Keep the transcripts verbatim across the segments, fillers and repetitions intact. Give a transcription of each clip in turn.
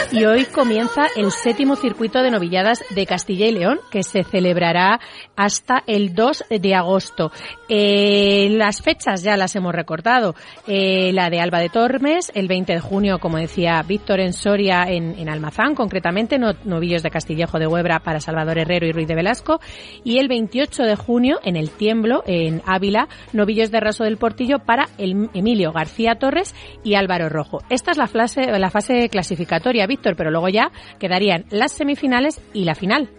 y hoy comienza el séptimo circuito de novilladas de Castilla y León, que se celebrará hasta el dos de agosto. Eh, las fechas ya las hemos recordado. Eh, la de Alba de Tormes, el veinte de junio, como decía Víctor, en Soria, en, en Almazán, concretamente, no, novillos de Castillejo de Huebra para Salvador Herrero y Ruiz de Velasco, y el veintiocho de junio, en El Tiemblo, en Ávila, novillos de Raso del Portillo para el Emilio García Torres y Álvaro Rojo. Esta es la fase, la fase clasificatoria, Víctor, pero luego ya quedarían las semifinales y la final.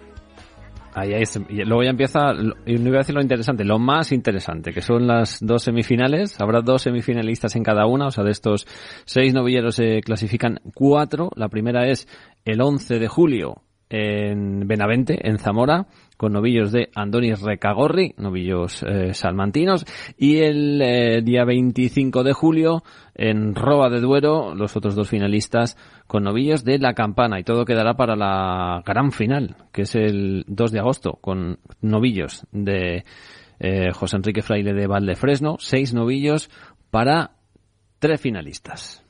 Ahí, ahí, y luego ya empieza, y no iba a decir lo interesante, lo más interesante, que son las dos semifinales. Habrá dos semifinalistas en cada una, o sea, de estos seis novilleros se clasifican cuatro. La primera es el once de julio en Benavente, en Zamora, con novillos de Andoni Recagorri, novillos eh, salmantinos, y el eh, día veinticinco de julio en Roa de Duero, los otros dos finalistas con novillos de La Campana, y todo quedará para la gran final, que es el dos de agosto, con novillos de eh, José Enrique Fraile de Valdefresno, seis novillos para tres finalistas.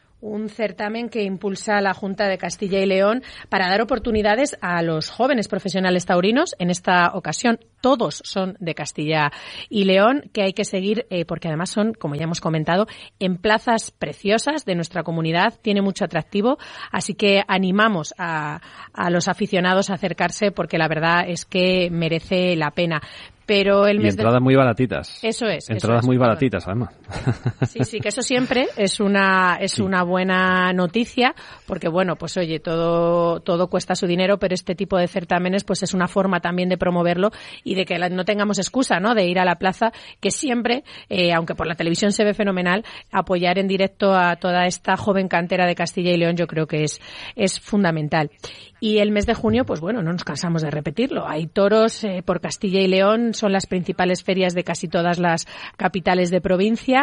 Un certamen que impulsa la Junta de Castilla y León para dar oportunidades a los jóvenes profesionales taurinos. En esta ocasión todos son de Castilla y León, que hay que seguir eh, porque además son, como ya hemos comentado, en plazas preciosas de nuestra comunidad. Tiene mucho atractivo, así que animamos a, a los aficionados a acercarse porque la verdad es que merece la pena. Pero el y mes entradas de... muy baratitas. Eso es. Entradas eso es, muy perdón. baratitas, además. Sí, sí, que eso siempre es una es sí. una buena noticia, porque bueno, pues oye, todo todo cuesta su dinero, pero este tipo de certámenes pues es una forma también de promoverlo y de que no tengamos excusa, ¿no?, de ir a la plaza, que siempre, eh, aunque por la televisión se ve fenomenal, apoyar en directo a toda esta joven cantera de Castilla y León yo creo que es es fundamental. Y el mes de junio, pues bueno, no nos cansamos de repetirlo. Hay toros eh, por Castilla y León, son las principales ferias de casi todas las capitales de provincia.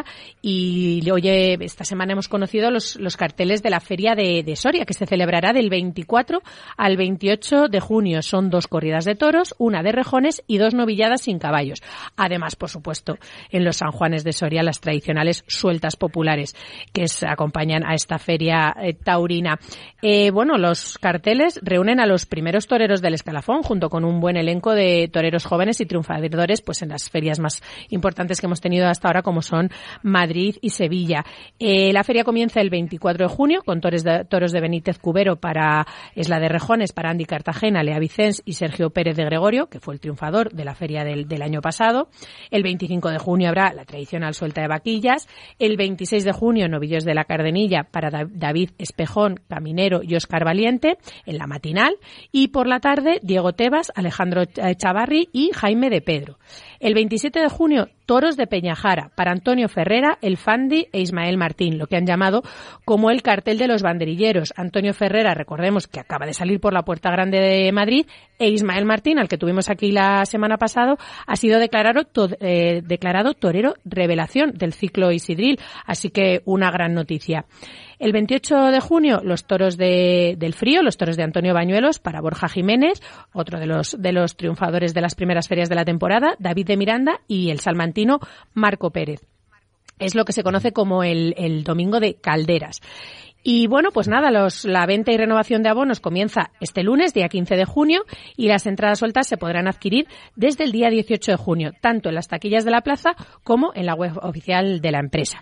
Y oye, esta semana hemos conocido los, los carteles de la feria de, de Soria, que se celebrará del veinticuatro al veintiocho de junio. Son dos corridas de toros, una de rejones y dos novilladas sin caballos. Además, por supuesto, en los San Juanes de Soria, las tradicionales sueltas populares que es, acompañan a esta feria eh, taurina. Eh, bueno, los carteles reúnen a los primeros toreros del escalafón, junto con un buen elenco de toreros jóvenes y triunfadores pues en las ferias más importantes que hemos tenido hasta ahora, como son Madrid y Sevilla. Eh, la feria comienza el veinticuatro de junio con toros de, toros de Benítez Cubero para, es la de rejones para Andy Cartagena, Lea Vicens y Sergio Pérez de Gregorio, que fue el triunfador de la feria del, del año pasado. El veinticinco de junio habrá la tradicional suelta de vaquillas. El veintiséis de junio, novillos de la Cardenilla para da, David Espejón, Caminero y Óscar Valiente, en la matinal, y por la tarde Diego Tebas, Alejandro Chavarri y Jaime de Pedro. El veintisiete de junio, toros de Peñajara para Antonio Ferrera, El Fandi e Ismael Martín, lo que han llamado como el cartel de los banderilleros. Antonio Ferrera, recordemos que acaba de salir por la Puerta Grande de Madrid, e Ismael Martín, al que tuvimos aquí la semana pasada, ha sido declarado, to, eh, declarado torero revelación del ciclo Isidril, así que una gran noticia. El veintiocho de junio, los toros de, del Frío, los toros de Antonio Bañuelos para Borja Jiménez, otro de los, de los triunfadores de las primeras ferias de la temporada, David de Miranda y el salmantino Marco Pérez. Es lo que se conoce como el, el Domingo de Calderas. Y bueno, pues nada, los, la venta y renovación de abonos comienza este lunes, día quince de junio, y las entradas sueltas se podrán adquirir desde el día dieciocho de junio, tanto en las taquillas de la plaza como en la web oficial de la empresa.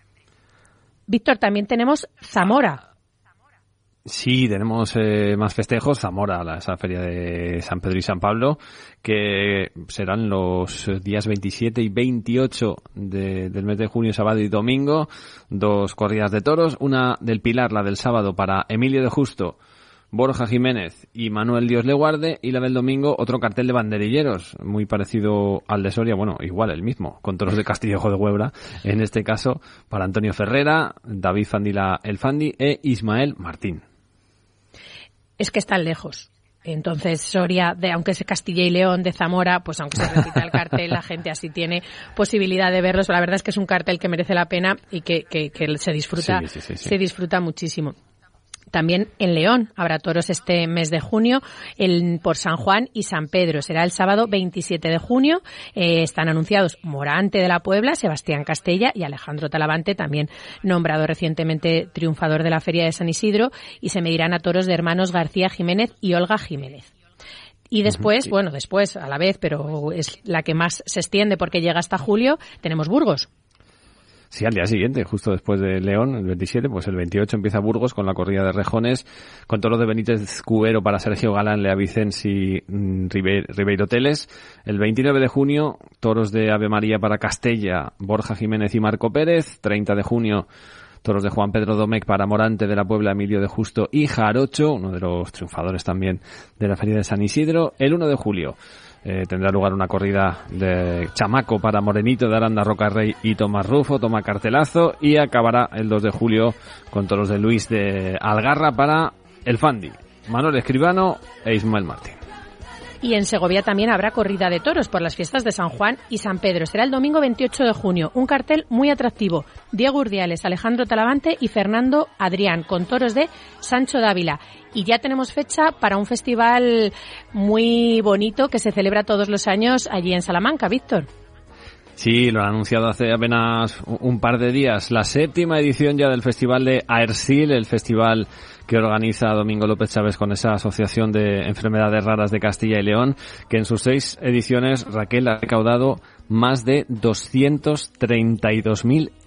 Víctor, también tenemos Zamora. Sí, tenemos eh, más festejos. Zamora, la, esa feria de San Pedro y San Pablo, que serán los días veintisiete y veintiocho de, del mes de junio, sábado y domingo. Dos corridas de toros, una del Pilar, la del sábado, para Emilio de Justo, Borja Jiménez y Manuel Dios le guarde, y la del domingo otro cartel de banderilleros muy parecido al de Soria, bueno, igual el mismo, con toros de Castillejo de Huebra, en este caso para Antonio Ferrera, David Fandila El Fandi e Ismael Martín. Es que están lejos. Entonces Soria, de aunque es Castilla y León, de Zamora, pues aunque se repita el cartel, la gente así tiene posibilidad de verlos. La verdad es que es un cartel que merece la pena y que, que, que se disfruta, sí, sí, sí, sí. se disfruta muchísimo. También en León habrá toros este mes de junio el, por San Juan y San Pedro. Será el sábado veintisiete de junio. Eh, están anunciados Morante de la Puebla, Sebastián Castella y Alejandro Talavante, también nombrado recientemente triunfador de la Feria de San Isidro, y se medirán a toros de hermanos García Jiménez y Olga Jiménez. Y después, uh-huh. bueno, después a la vez, pero es la que más se extiende porque llega hasta julio, tenemos Burgos. Sí, al día siguiente, justo después de León, el veintisiete, pues el veintiocho empieza Burgos con la corrida de rejones, con toros de Benítez Cubero para Sergio Galán, Lea Vicens y mm, Ribeiro Teles. El veintinueve de junio, toros de Ave María para Castella, Borja Jiménez y Marco Pérez. treinta de junio, toros de Juan Pedro Domecq para Morante de la Puebla, Emilio de Justo y Jarocho, uno de los triunfadores también de la Feria de San Isidro. El uno de julio, Eh, tendrá lugar una corrida de Chamaco para Morenito de Aranda, Roca Rey y Tomás Rufo, toma cartelazo, y acabará el dos de julio con toros de Luis de Algarra para el Fandi, Manuel Escribano e Ismael Martín. Y en Segovia también habrá corrida de toros por las fiestas de San Juan y San Pedro. Será el domingo veintiocho de junio. Un cartel muy atractivo. Diego Urdiales, Alejandro Talavante y Fernando Adrián, con toros de Sancho Dávila. Y ya tenemos fecha para un festival muy bonito que se celebra todos los años allí en Salamanca, Víctor. Sí, lo han anunciado hace apenas un par de días. La séptima edición ya del Festival de Aersil, el festival que organiza Domingo López Chávez con esa asociación de enfermedades raras de Castilla y León, que en sus seis ediciones, Raquel, ha recaudado más de doscientos treinta y dos mil